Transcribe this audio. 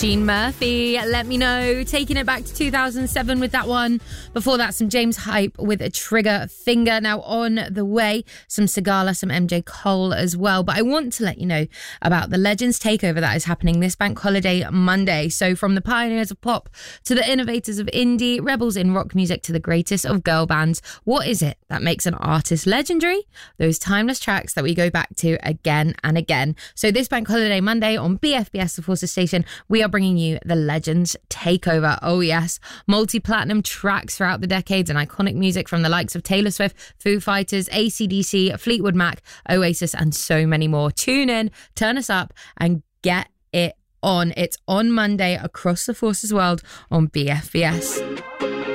Gene Murphy, Let Me Know, taking it back to 2007 with that one. Before that, some James Hype with a Trigger Finger. Now on the way, some Sigala, some MJ Cole as well. But I want to let you know about the Legends Takeover that is happening this Bank Holiday Monday. So from the pioneers of pop to the innovators of indie, rebels in rock music to the greatest of girl bands, what is it that makes an artist legendary? Those timeless tracks that we go back to again and again. So this Bank Holiday Monday on BFBS, the Forces Station, we are bringing you the Legends Takeover. Oh yes, multi-platinum tracks throughout the decades and iconic music from the likes of Taylor Swift, Foo Fighters, AC/DC, Fleetwood Mac, Oasis and so many more. Tune in, turn us up and get it on. It's on Monday across the Forces world on BFBS.